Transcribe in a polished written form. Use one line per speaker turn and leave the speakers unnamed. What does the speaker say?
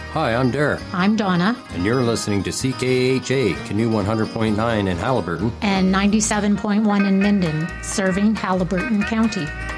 Hi, I'm Derek.
I'm Donna.
And you're listening to CKHA, Canoe 100.9 in Haliburton.
And 97.1 in Minden, serving Haliburton County.